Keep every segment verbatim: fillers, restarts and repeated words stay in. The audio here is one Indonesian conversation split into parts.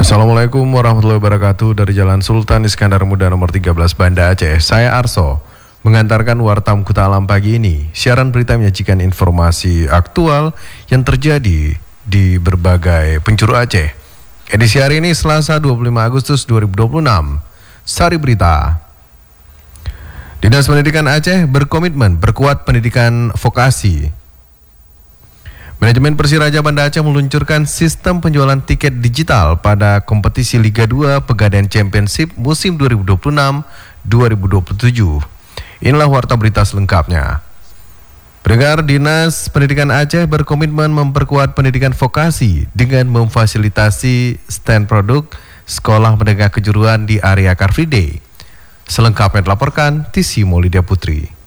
Assalamualaikum warahmatullahi wabarakatuh. Dari Jalan Sultan Iskandar Muda nomor tiga belas Banda Aceh, saya Arso mengantarkan Warta Mkuta Alam pagi ini. Siaran berita menyajikan informasi aktual yang terjadi di berbagai penjuru Aceh. Edisi hari ini Selasa dua puluh lima Agustus dua ribu dua puluh enam. Sari berita. Dinas Pendidikan Aceh berkomitmen berkuat pendidikan vokasi. Manajemen Persiraja Banda Aceh meluncurkan sistem penjualan tiket digital pada kompetisi Liga dua Pegadaian Championship musim dua ribu dua puluh enam dua ribu dua puluh tujuh. Inilah warta berita selengkapnya. Pendengar, Dinas Pendidikan Aceh berkomitmen memperkuat pendidikan vokasi dengan memfasilitasi stand produk sekolah menengah kejuruan di area Car Free Day. Selengkapnya dilaporkan Tisi Maulidia Putri.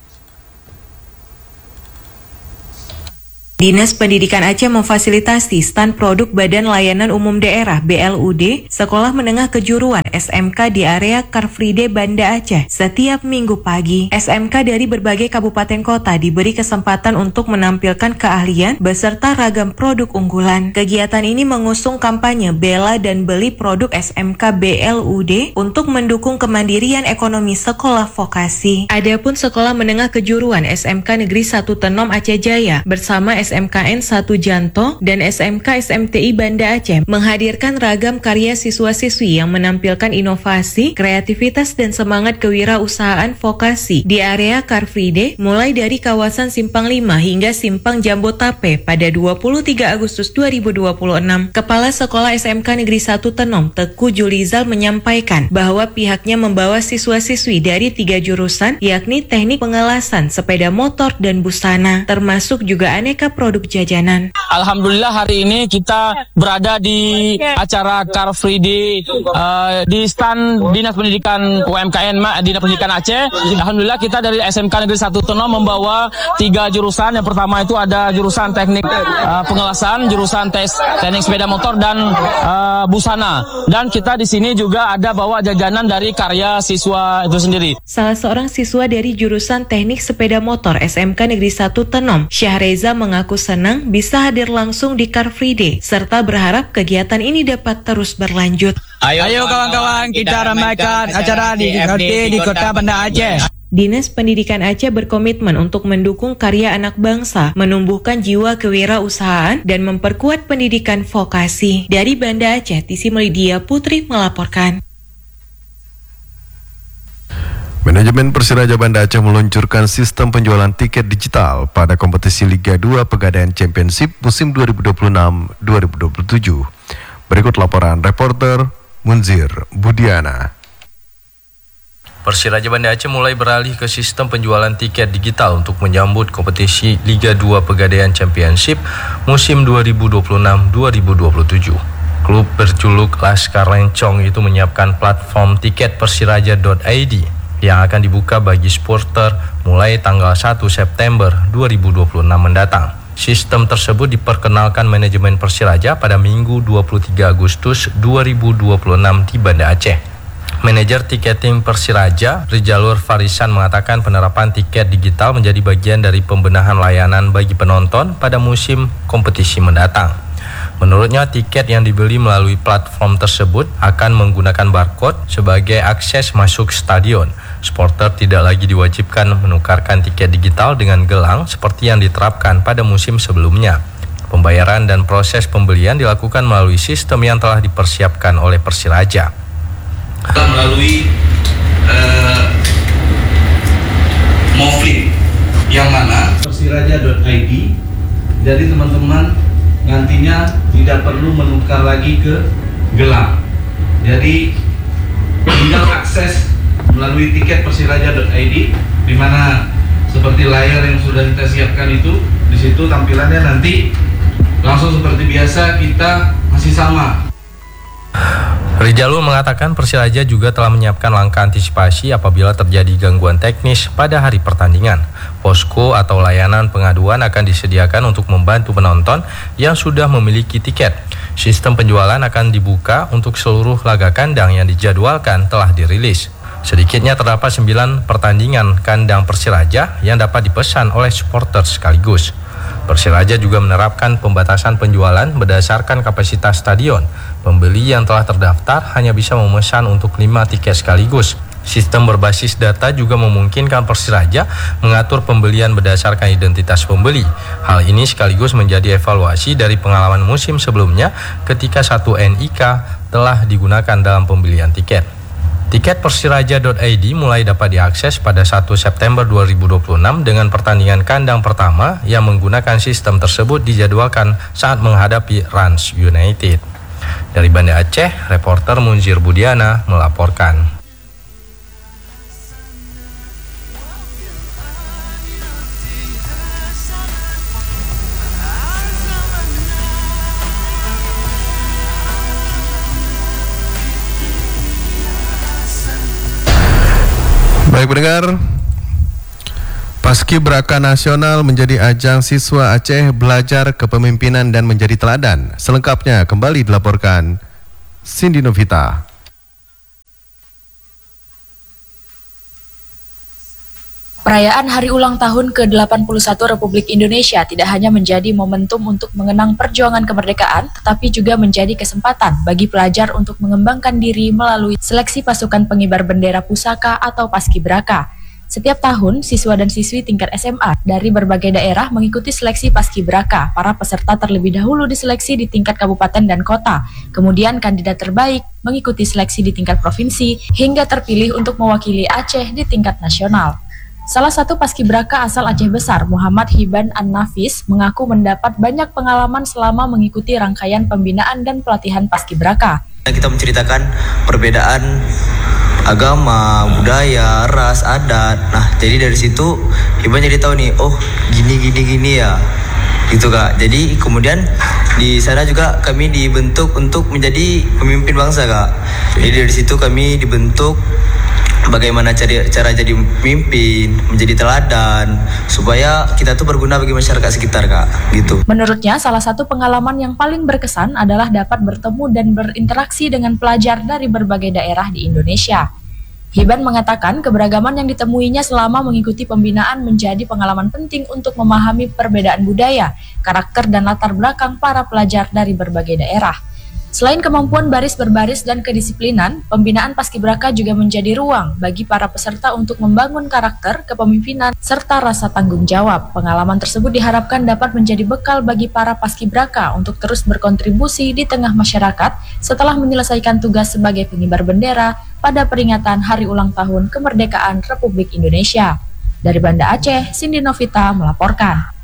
Dinas Pendidikan Aceh memfasilitasi stand produk Badan Layanan Umum Daerah B L U D Sekolah Menengah Kejuruan S M K di area Car Free Day Banda Aceh setiap minggu pagi. S M K dari berbagai kabupaten kota diberi kesempatan untuk menampilkan keahlian beserta ragam produk unggulan. Kegiatan ini mengusung kampanye bela dan beli produk S M K B L U D untuk mendukung kemandirian ekonomi sekolah vokasi. Adapun Sekolah Menengah Kejuruan S M K Negeri satu Tenom Aceh Jaya bersama S M K N satu Janto dan S M K S M T I Banda Aceh menghadirkan ragam karya siswa-siswi yang menampilkan inovasi, kreativitas dan semangat kewirausahaan vokasi di area Car Free Day mulai dari kawasan Simpang lima hingga Simpang Jambotape pada dua puluh tiga Agustus dua ribu dua puluh enam. Kepala Sekolah S M K Negeri satu Tenom Teku Julizal menyampaikan bahwa pihaknya membawa siswa-siswi dari tiga jurusan yakni teknik pengelasan, sepeda motor dan busana, termasuk juga aneka produk jajanan. Alhamdulillah hari ini kita berada di acara Car Free Day uh, di stand Dinas Pendidikan U M K N Dinas Pendidikan Aceh. Alhamdulillah kita dari S M K Negeri satu Tenom membawa tiga jurusan. Yang pertama itu ada jurusan teknik uh, pengelasan, jurusan tes teknik sepeda motor dan uh, busana. Dan kita di sini juga ada bawa jajanan dari karya siswa itu sendiri. Salah seorang siswa dari jurusan teknik sepeda motor S M K Negeri satu Tenom, Syahreza, mengaku senang bisa hadir langsung di Car Free Day serta berharap kegiatan ini dapat terus berlanjut. Ayo, Ayo kawan-kawan kita ramaikan acara di Car Free Day di Kota Banda Aceh. Dinas Pendidikan Aceh berkomitmen untuk mendukung karya anak bangsa, menumbuhkan jiwa kewirausahaan dan memperkuat pendidikan vokasi. Dari Banda Aceh, Tisi Maulidia Putri melaporkan. Manajemen Persiraja Banda Aceh meluncurkan sistem penjualan tiket digital pada kompetisi Liga dua Pegadaian Championship musim dua ribu dua puluh enam dua ribu dua puluh tujuh. Berikut laporan reporter Munzir Budiana. Persiraja Banda Aceh mulai beralih ke sistem penjualan tiket digital untuk menyambut kompetisi Liga dua Pegadaian Championship musim dua ribu dua puluh enam dua ribu dua puluh tujuh. Klub berjuluk Laskar Lencong itu menyiapkan platform tiket persiraja dot i d yang akan dibuka bagi supporter mulai tanggal satu September dua ribu dua puluh enam mendatang. Sistem tersebut diperkenalkan manajemen Persiraja pada Minggu dua puluh tiga Agustus dua ribu dua puluh enam di Banda Aceh. Manajer tiketing Persiraja, Rijalur Farisan, mengatakan penerapan tiket digital menjadi bagian dari pembenahan layanan bagi penonton pada musim kompetisi mendatang. Menurutnya, tiket yang dibeli melalui platform tersebut akan menggunakan barcode sebagai akses masuk stadion. Supporter tidak lagi diwajibkan menukarkan tiket digital dengan gelang seperti yang diterapkan pada musim sebelumnya. Pembayaran dan proses pembelian dilakukan melalui sistem yang telah dipersiapkan oleh Persiraja. Melalui uh, Moflip yang mana persiraja dot i d, jadi teman-teman nantinya tidak perlu menukar lagi ke gelang. Jadi tinggal akses melalui tiket persiraja dot i d, di mana seperti layar yang sudah kita siapkan itu, di situ tampilannya nanti langsung seperti biasa, kita masih sama. Rijalul mengatakan Persiraja juga telah menyiapkan langkah antisipasi apabila terjadi gangguan teknis pada hari pertandingan. Posko atau layanan pengaduan akan disediakan untuk membantu penonton yang sudah memiliki tiket. Sistem penjualan akan dibuka untuk seluruh laga kandang yang dijadwalkan telah dirilis. Sedikitnya terdapat sembilan pertandingan kandang Persiraja yang dapat dipesan oleh supporter sekaligus. Persiraja juga menerapkan pembatasan penjualan berdasarkan kapasitas stadion. Pembeli yang telah terdaftar hanya bisa memesan untuk lima tiket sekaligus. Sistem berbasis data juga memungkinkan Persiraja mengatur pembelian berdasarkan identitas pembeli. Hal ini sekaligus menjadi evaluasi dari pengalaman musim sebelumnya ketika satu N I K telah digunakan dalam pembelian tiket. Tiket persiraja dot i d mulai dapat diakses pada satu September dua ribu dua puluh enam dengan pertandingan kandang pertama yang menggunakan sistem tersebut dijadwalkan saat menghadapi Rans United. Dari Banda Aceh, reporter Munzir Budiana melaporkan. Baik pendengar, Paskibraka Nasional menjadi ajang siswa Aceh belajar kepemimpinan dan menjadi teladan. Selengkapnya kembali dilaporkan Cindy Novita. Perayaan Hari Ulang Tahun ke delapan puluh satu Republik Indonesia tidak hanya menjadi momentum untuk mengenang perjuangan kemerdekaan, tetapi juga menjadi kesempatan bagi pelajar untuk mengembangkan diri melalui seleksi pasukan pengibar bendera pusaka atau Paskibraka. Setiap tahun, siswa dan siswi tingkat S M A dari berbagai daerah mengikuti seleksi Paskibraka. Para peserta terlebih dahulu diseleksi di tingkat kabupaten dan kota, kemudian kandidat terbaik mengikuti seleksi di tingkat provinsi, hingga terpilih untuk mewakili Aceh di tingkat nasional. Salah satu Paskibraka asal Aceh Besar, Muhammad Hiban An-Nafis, mengaku mendapat banyak pengalaman selama mengikuti rangkaian pembinaan dan pelatihan Paskibraka. Kita menceritakan perbedaan agama, budaya, ras, adat. Nah, jadi dari situ Hiban jadi tahu nih, oh gini gini gini ya, gitu Kak. Jadi kemudian di sana juga kami dibentuk untuk menjadi pemimpin bangsa Kak. Jadi dari situ kami dibentuk bagaimana cara, cara jadi pemimpin, menjadi teladan, supaya kita tuh berguna bagi masyarakat sekitar Kak, gitu. Menurutnya, salah satu pengalaman yang paling berkesan adalah dapat bertemu dan berinteraksi dengan pelajar dari berbagai daerah di Indonesia. Hiban mengatakan keberagaman yang ditemuinya selama mengikuti pembinaan menjadi pengalaman penting untuk memahami perbedaan budaya, karakter dan latar belakang para pelajar dari berbagai daerah. Selain kemampuan baris berbaris dan kedisiplinan, pembinaan Paskibraka juga menjadi ruang bagi para peserta untuk membangun karakter, kepemimpinan, serta rasa tanggung jawab. Pengalaman tersebut diharapkan dapat menjadi bekal bagi para Paskibraka untuk terus berkontribusi di tengah masyarakat setelah menyelesaikan tugas sebagai pengibar bendera pada peringatan Hari Ulang Tahun Kemerdekaan Republik Indonesia. Dari Banda Aceh, Cindy Novita melaporkan.